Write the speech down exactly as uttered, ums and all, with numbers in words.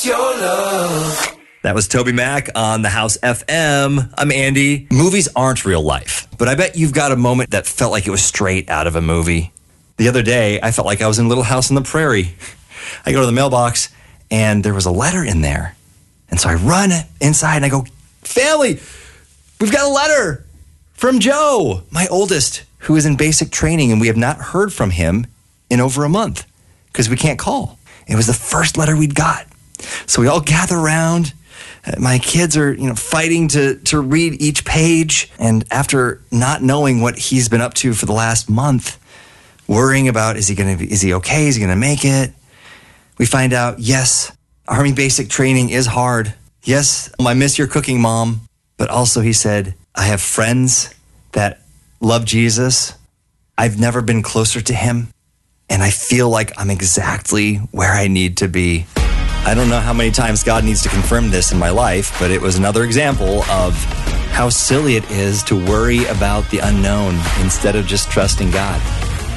your love. That was Toby Mac on the House F M. I'm Andy. Movies aren't real life, but I bet you've got a moment that felt like it was straight out of a movie. The other day, I felt like I was in Little House on the Prairie. I go to the mailbox, and there was a letter in there. And so I run inside, and I go, family, we've got a letter from Joe, my oldest, who is in basic training, and we have not heard from him in over a month because we can't call. It was the first letter we'd got. So we all gather around. My kids are, you know, fighting to, to read each page. And after not knowing what he's been up to for the last month, worrying about, is he going to be, is he okay? Is he going to make it? We find out, yes, Army basic training is hard. Yes, I miss your cooking, Mom. But also he said, I have friends that love Jesus. I've never been closer to him. And I feel like I'm exactly where I need to be. I don't know how many times God needs to confirm this in my life, but it was another example of how silly it is to worry about the unknown instead of just trusting God.